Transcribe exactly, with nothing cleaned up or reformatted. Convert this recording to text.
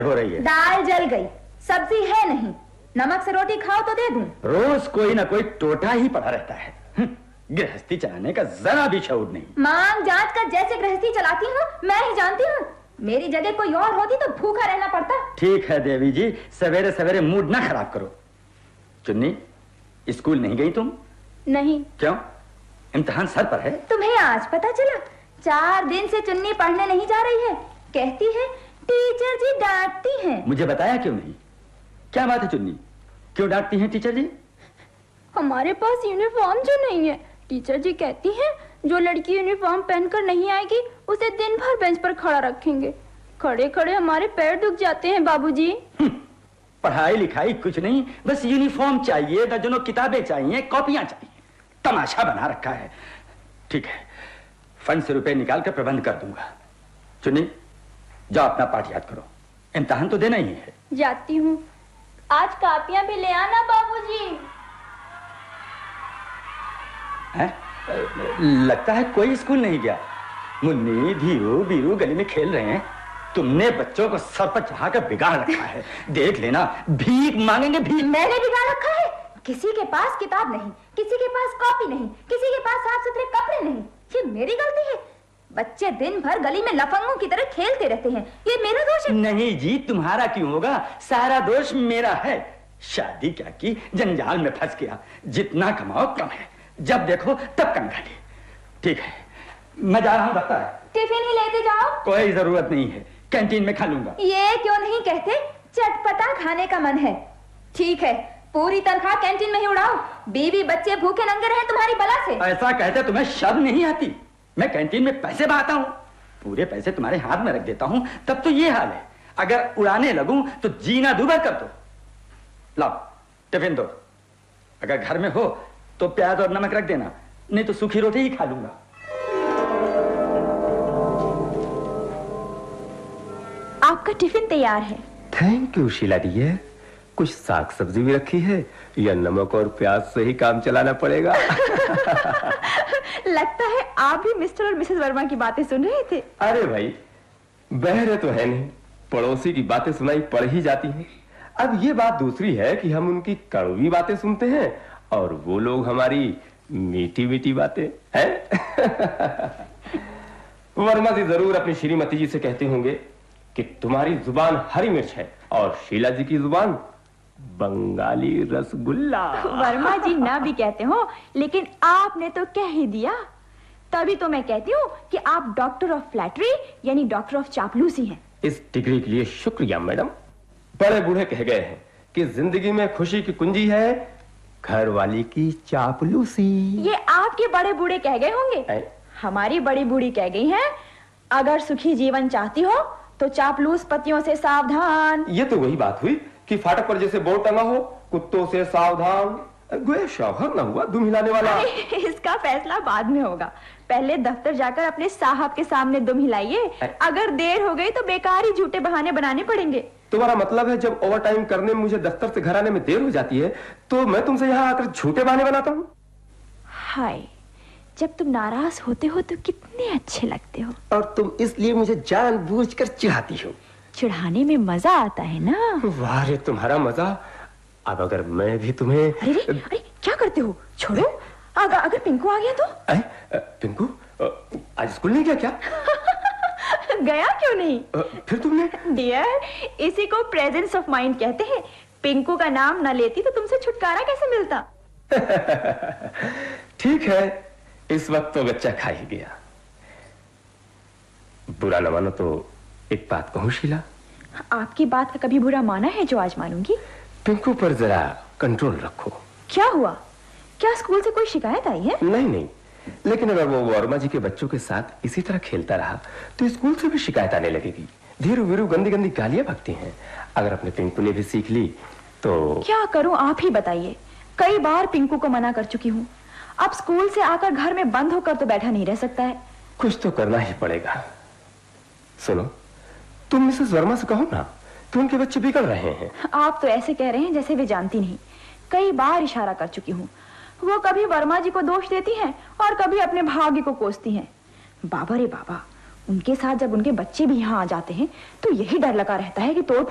हो रही है। दाल जल गई, सब्जी है नहीं, नमक से रोटी खाओ तो दे दूं। रोज कोई ना कोई टोटा ही पड़ा रहता है। गृहस्थी चलाने का जरा भी शऊर नहीं। मांग जांच कर जैसे गृहस्थी चलाती हूँ मैं ही जानती हूँ। मेरी जगह कोई और होती तो भूखा रहना पड़ता। ठीक है देवी जी, सवेरे सवेरे मूड ना खराब करो। चुन्नी, स्कूल नहीं गई तुम? नहीं। क्यों? इम्तिहान सर पर है। तुम्हें आज पता चला? चार दिन से चुन्नी पढ़ने नहीं जा रही है। कहती है टीचर जी डांटती हैं। मुझे बताया क्यों नहीं? क्या बात है चुन्नी, क्यों डांटती हैं टीचर जी? हमारे पास यूनिफॉर्म जो नहीं है, टीचर जी कहती हैं जो लड़की यूनिफॉर्म पहनकर नहीं आएगी उसे दिन भर बेंच पर खड़ा रखेंगे। खड़े खड़े हमारे पैर दुख जाते हैं बाबूजी। पढ़ाई लिखाई कुछ नहीं, बस यूनिफॉर्म चाहिए, दर्जनों किताबें चाहिए, कॉपियां चाहिए। तमाशा बना रखा है। ठीक है, फंड से रुपए निकाल कर प्रबंध कर दूंगा। चुन्नी, जाओ अपना पाठ याद करो, इम्तिहान तो देना ही है। जाती हूँ। आज कापियां भी ले आना बाबूजी। हैं? लगता है कोई स्कूल नहीं गया। मुन्नी, धीरू, बीरू गली में खेल रहे हैं। तुमने बच्चों को सर पर चढ़ाकर बिगाड़ रखा है। देख लेना, भीख मांगेंगे भीख। मैंने बिगाड़ रखा है? किसी के पास किताब नहीं, किसी के पास कॉपी नहीं, किसी के पास साफ सुथरे कपड़े नहीं। ये मेरी गलती है? बच्चे दिन भर गली में लफंगों की तरह खेलते रहते हैं, ये मेरा दोष है? नहीं जी, तुम्हारा क्यों होगा? सारा दोष मेरा है। शादी क्या की, जंजाल में फंस गया। जितना कमाओ कम है, जब देखो तब कंगाली। ठीक है, मैं जा रहा हूँ दफ्तर। टिफिन ही लेते जाओ। कोई जरूरत नहीं है, कैंटीन में खा लूंगा। ये क्यों नहीं कहते चटपटा खाने का मन है? ठीक है, पूरी तनख्वाह कैंटीन में ही उड़ाओ। बीवी बच्चे भूखे नंगे रहे तुम्हारी बला से। ऐसा कहते तुम्हें शर्म नहीं आती? मैं कैंटीन में पैसे बहाता हूँ, पूरे पैसे तुम्हारे हाथ में रख देता हूँ, तब तो ये हाल है। अगर उड़ाने लगूं तो जीना दूभर कर दो। लाओ टिफिन दो। अगर घर में हो तो प्याज और नमक रख देना, नहीं तो सूखी रोटी ही खा लूंगा। आपका टिफिन तैयार है। Thank you Sheila dear. कुछ साग सब्जी भी रखी है या नमक और प्याज से ही काम चलाना पड़ेगा? लगता है आप भी मिस्टर और मिसेस वर्मा की बातें सुन रहे थे। अरे भाई, बहरे तो है नहीं, पड़ोसी की बातें सुनाई पड़ ही जाती हैं। अब ये बात दूसरी है कि हम उनकी कड़वी बातें सुनते हैं और वो लोग हमारी मीठी मीठी बातें हैं। वर्मा जी जरूर अपनी श्रीमती जी से कहते होंगे कि तुम्हारी जुबान हरी मिर्च है और शीला जी की जुबान बंगाली रसगुल्ला। वर्मा जी ना भी कहते हो, लेकिन आपने तो कह ही दिया। तभी तो मैं कहती हूँ कि आप डॉक्टर ऑफ फ्लैटरी यानी डॉक्टर ऑफ चापलूसी हैं। इस डिग्री के लिए शुक्रिया मैडम। बड़े बूढ़े कह गए हैं कि जिंदगी में खुशी की कुंजी है घर वाली की चापलूसी। ये आपके बड़े बूढ़े कह गए होंगे। ऐ? हमारी बड़ी बूढ़ी कह गई हैं, अगर सुखी जीवन चाहती हो तो चापलूस पतियों से सावधान। ये तो वही बात हुई कि फाटक पर जैसे बोर्ड टंगा हो, कुत्तों से सावधान। गोया शौहर ना हुआ दुम हिलाने वाला। इसका फैसला बाद में होगा। पहले दफ्तर जाकर अपने साहब के सामने दुम हिलाइए। अगर देर हो गई तो बेकार ही झूठे बहाने बनाने पड़ेंगे। तुम्हारा मतलब है जब ओवर टाइम करने में मुझे दफ्तर से घर आने में देर हो जाती है तो मैं तुमसे यहाँ आकर झूठे बहाने बनाता हूँ? हाय, जब तुम नाराज होते हो तो कितने अच्छे लगते हो। और तुम इसलिए मुझे जानबूझकर चिढ़ाती हो। चिढ़ाने में मजा आता है ना। वाह रे तुम्हारा मजा। अब अगर मैं भी तुम्हें अरे रे, अरे क्या करते हो? छोड़ो। अगर, अगर पिंकू आ गया तो? अरे पिंकू आज स्कूल नहीं गया क्या? गया क्यों नहीं? फिर तुमने? डियर, इसी को प्रेजेंस ऑफ माइंड कहते हैं। पिंकू का नाम न लेती तो तुमसे छुटकारा कैसे मिलता? ठीक है, इस वक्त तो बच्चा खा ही गया। बुरा न मानो तो एक बात कहूं शीला? आपकी बात का कभी बुरा माना है जो आज मानूंगी? पिंकू पर जरा कंट्रोल रखो। क्या हुआ? क्या स्कूल से कोई शिकायत आई है? नहीं नहीं, लेकिन अगर वो वर्मा जी के बच्चों के साथ इसी तरह खेलता रहा तो स्कूल से भी शिकायत आने लगेगी। धीरू वीरू गंदी गंदी गालियां बकती हैं। अगर अपने पिंकू ने भी सीख ली तो क्या करूं आप ही बताइए। कई बार पिंकू को मना कर चुकी हूँ। अब स्कूल से आकर घर में बंद होकर तो बैठा नहीं रह सकता है। कुछ तो करना ही पड़ेगा। सुनो, तुम मिसेस वर्मा से कहो ना कि उनके बच्चे बिगड़ रहे हैं। आप तो ऐसे कह रहे हैं जैसे वे जानती नहीं। कई बार इशारा कर चुकी हूँ। वो कभी वर्मा जी को दोष देती हैं और कभी अपने भाग्य को कोसती हैं। बाबा रे बाबा, उनके साथ जब उनके बच्चे भी यहाँ आ जाते हैं तो यही डर लगा रहता है कि तोड़